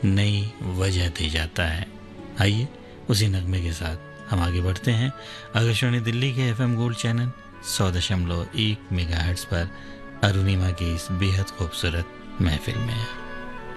नई वजह दे जाता है। आइए उसी नगमे के साथ हम आगे बढ़ते हैं आकाशवाणी दिल्ली के FM गोल्ड चैनल 100.1 मेगाहर्ट्ज़ पर अरुणिमा की इस बेहद खूबसूरत महफिल में।